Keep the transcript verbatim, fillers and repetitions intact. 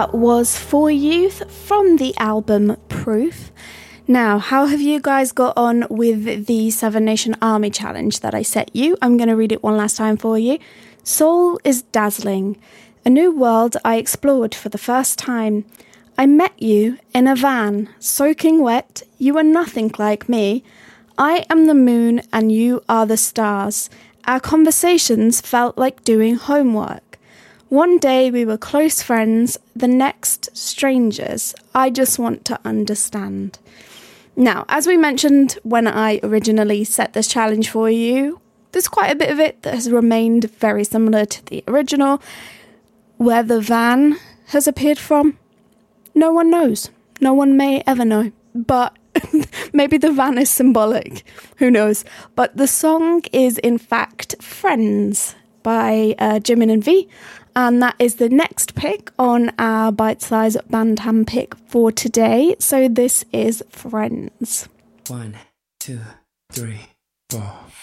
that was For Youth from the album Proof. Now, how have you guys got on with the Seven Nation Army Challenge that I set you? I'm going to read it one last time for you. Soul is dazzling. A new world I explored for the first time. I met you in a van, soaking wet. You were nothing like me. I am the moon and you are the stars. Our conversations felt like doing homework. One day we were close friends, the next strangers. I just want to understand. Now, as we mentioned when I originally set this challenge for you, there's quite a bit of it that has remained very similar to the original. Where the van has appeared from, no one knows. No one may ever know. But maybe the van is symbolic. Who knows? But the song is, in fact, Friends by uh, Jimin and V. And that is the next pick on our bite-size Bandham pick for today. So this is Friends. One, two, three, four.